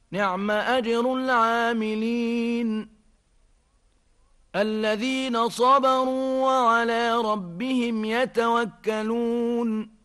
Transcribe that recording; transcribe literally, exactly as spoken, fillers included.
نعم أجر العاملين الذين صبروا وعلى ربهم يتوكلون